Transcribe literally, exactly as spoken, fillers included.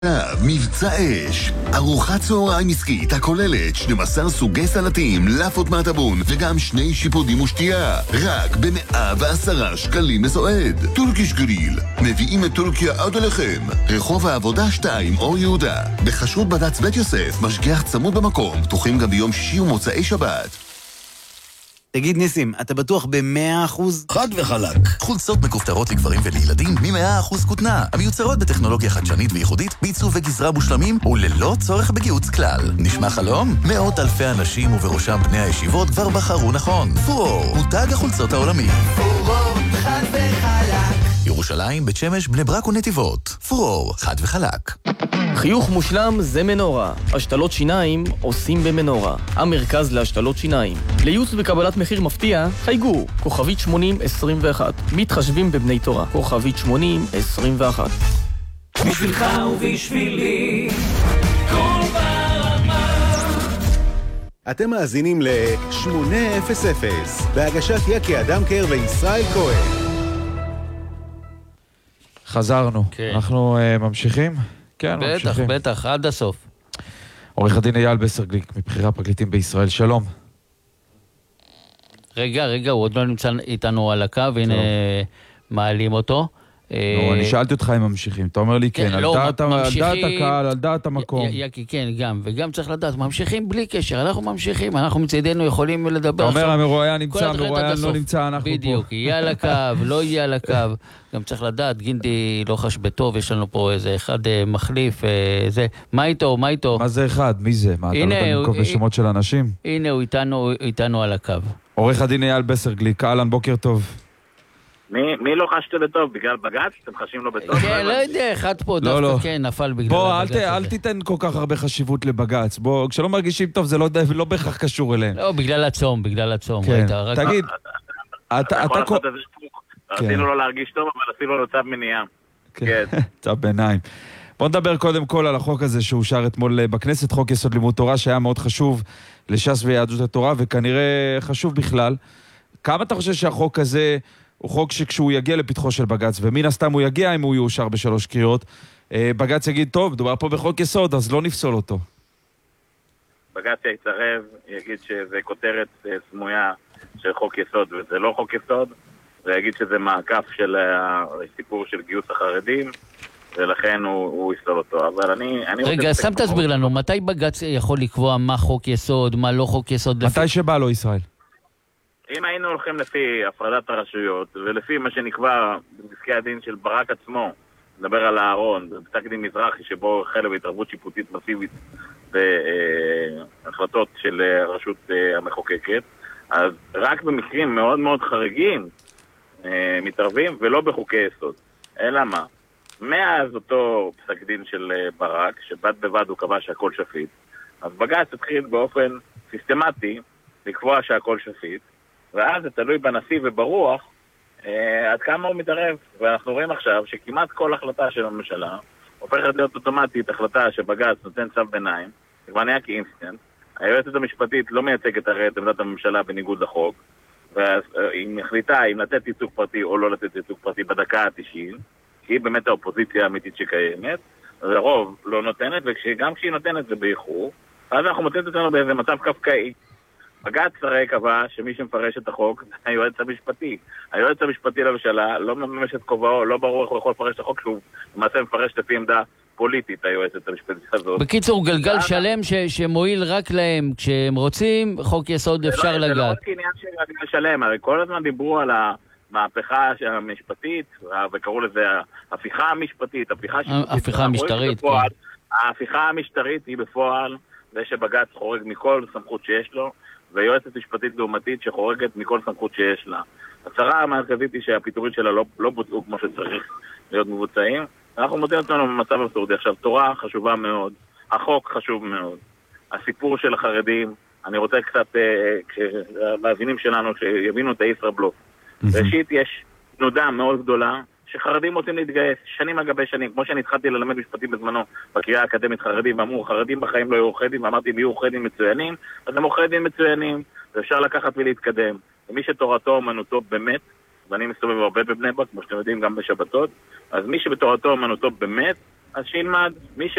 מבצע אש, ארוחת צהריים עסקית הכוללת שנים עשר סוגי סלטים, לאפות מהטבון וגם שני שיפודים ושתייה, רק ב-מאה ועשרה שקלים מסועד. טורקיש גריל, מביאים את טורקיה עד אליכם. רחוב העבודה שתיים, אור יהודה, בחשרות בד"ץ בית יוסף, משגיח צמוד במקום, פתוחים גם ביום שישי ומוצאי שבת. תגיד ניסים, אתה בטוח ב-מאה אחוז? חד וחלק. חולצות מכופתרות לגברים ולילדים מ-מאה אחוז כותנה, המיוצרות בטכנולוגיה חדשנית וייחודית, בעיצוב וגזרה מושלמים וללא צורך בגיוץ כלל. נשמע חלום? מאות אלפי אנשים ובראשם בני הישיבות כבר בחרו נכון. פורור, מותג החולצות העולמי. פורור, חד וחלק. ירושלים, בית שמש, בני ברק ונתיבות. פורור, חד וחלק. חיוך מושלם זה מנורה. השתלות שיניים עושים במנורה. המרכז להשתלות שיניים. לייעוץ וקבלת מחיר מפתיע, חייגו. כוכבית שמונים עשרים ואחת. מתחשבים בבני תורה. כוכבית שמונים עשרים ואחת. בשבילך ובשבילי כל ברמה. אתם מאזינים ל-שמונה אפס אפס בהגשת יקי אדמקר וישראל כהן. חזרנו. כן. אנחנו uh, ממשיכים? כן, בטח, ממשיכים. בטח, עד הסוף. עורך הדין אייל בסרגליק, מבחירי הפרקליטים בישראל, שלום. רגע, רגע, הוא עוד לא נמצא איתנו על הקו, הנה מעלים אותו. נו, אני שאלתי אותך אם ממשיכים, אתה אומר לי כן, על דעת הקהל, על דעת המקום. יקי, כן, גם, וגם צריך לדעת, ממשיכים בלי קשר, אנחנו ממשיכים, אנחנו מצדנו יכולים לדבר. אתה אומר, המרואיין נמצא, המרואיין לא נמצא, אנחנו פה. בדיוק, יהיה על הקו, לא יהיה על הקו, גם צריך לדעת, גינדי לא חש בטוב, יש לנו פה איזה אחד מחליף, זה, מה איתו, מה איתו? מה זה אחד? מי זה? מה, אתה לא תנקוב בשמות של אנשים? הנה, הוא איתנו על הקו. עורך הדין אייל בסרגליק, אהלן, בוקר טוב. מי, מי לא חשת לטוב? בגלל בג"ץ? אתם חשים לו בטוב? כן, לא יודע, אחד פה דווקא לא. כן, נפל בגלל בוא, הבג"ץ. בוא, אל, אל תיתן כל כך הרבה חשיבות לבג"ץ. בוא, כשלא מרגישים טוב, זה לא, לא בהכרח קשור אליהם. לא, בגלל הצום, בגלל הצום. כן, רק... תגיד. אתה יכול לעשות איזה שפוק. רצינו לו להרגיש טוב, אבל עשינו לו צו מניעה. כן. צו ביניים. בוא נדבר קודם כל על החוק הזה שאושר אתמול בכנסת, חוק יסוד לימוד תורה, שהיה מאוד חשוב לש"ס ויהדות התורה, וכנראה חשוב בכלל. כמה אתה חושב שהחוק הזה הוא חוק שכשהוא יגיע לפתחו של בג"ץ, ומן הסתם הוא יגיע אם הוא יאושר בשלוש קריאות, בג"ץ יגיד, טוב, דובר פה בחוק יסוד, אז לא נפסול אותו. בג"ץ יצרב, יגיד שזה כותרת סמויה של חוק יסוד, וזה לא חוק יסוד, ויגיד שזה מעקף של הסיפור של גיוס החרדים, ולכן הוא, הוא יפסול אותו. אבל אני... אני רגע, סתם תסביר לנו, מתי בג"ץ יכול לקבוע מה חוק יסוד, מה לא חוק יסוד? מתי לפי... שבא לו ישראל? אם היינו הולכים לפי הפרדת הרשויות, ולפי מה שנקבע בפסקי הדין של ברק עצמו, נדבר על הארון, בפסק דין מזרחי שבו החלה בהתערבות שיפוטית מסיבית בהחלטות של הרשות המחוקקת, אז רק במקרים מאוד מאוד חריגים מתערבים, ולא בחוקי יסוד. אלא מה? מאז אותו פסק דין של ברק, שבד בבד הוא קבע שהכל שפיט, אז בג"ץ התחיל באופן סיסטמטי לקבוע שהכל שפיט, ואז זה תלוי בנשיא וברוח אה, עד כמה הוא מתערב. ואנחנו רואים עכשיו שכמעט כל החלטה של הממשלה הופכת להיות אוטומטית החלטה שבג"ץ נותן צו ביניים, זה כבר נהיה כאינסטנט. היועצת המשפטית לא מייצגת הרי את עמדת הממשלה בניגוד לחוק, ואז אה, היא מחליטה אם לתת ייצוג פרטי או לא לתת ייצוג פרטי בדקה ה-תשעים, כי היא באמת האופוזיציה האמיתית שקיימת, לרוב לא נותנת, וגם כשהיא נותנת זה באיחור, אז אנחנו מוצאים אותנו באיזה מצב קפקאי. בג"ץ הרי קבע שמי שמפרש את החוק זה היועץ המשפטי. היועץ המשפטי לממשלה לא מממש את כובעו, לא ברור איך הוא יכול לפרש את החוק, שהוא למעשה מפרש לפי עמדה פוליטית, היועצת המשפטית הזאת. בקיצור, גלגל שלם ש- שמועיל רק להם. כשהם רוצים, חוק יסוד אפשר לגעת. זה לא רק עניין של גלגל שלם, הרי כל הזמן דיברו על המהפכה המשפטית, וקראו לזה ההפיכה המשפטית, ההפיכה המשטרית. ההפיכה המשטרית היא בפועל זה שבג"ץ חורג מכל סמכות שיש לו, ויועצת משפטית לעומתית שחורגת מכל סמכות שיש לה. הצרה המרכזית היא שהפיטורית שלה לא, לא בוצעו כמו שצריך להיות מבוצעים. אנחנו מוצאים אותנו במצב אבסורדי. עכשיו, תורה חשובה מאוד, החוק חשוב מאוד, הסיפור של החרדים, אני רוצה קצת, המאזינים שלנו שיבינו את הישראבלוף. ראשית, יש תנודה מאוד גדולה שחרדים רוצים להתגייס שנים אגבי שנים, כמו שאני התחלתי ללמד משפטים בזמנו בקריאה האקדמית חרדים, ואמרו חרדים בחיים לא יהיו עורכדים, ואמרתי אם יהיו עורכדים מצוינים, אז הם עורכדים מצוינים, ואפשר לקחת ולהתקדם. ומי שתורתו אומנותו באמת, ואני מסתובב הרבה בבני ברק, כמו שאתם יודעים גם בשבתות, אז מי שבתורתו אומנותו באמת, אז שילמד. מי